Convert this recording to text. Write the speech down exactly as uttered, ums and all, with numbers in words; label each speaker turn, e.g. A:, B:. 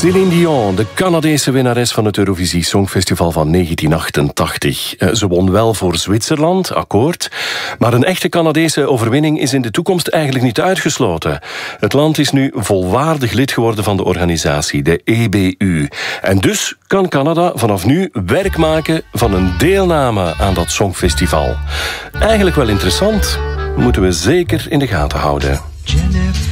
A: Céline Dion, de Canadese winnares van het Eurovisie Songfestival van negentien achtentachtig. Ze won wel voor Zwitserland, akkoord. Maar een echte Canadese overwinning is in de toekomst eigenlijk niet uitgesloten. Het land is nu volwaardig lid geworden van de organisatie, de E B U. En dus kan Canada vanaf nu werk maken van een deelname aan dat Songfestival. Eigenlijk wel interessant. Moeten we zeker in de gaten houden. Jennifer.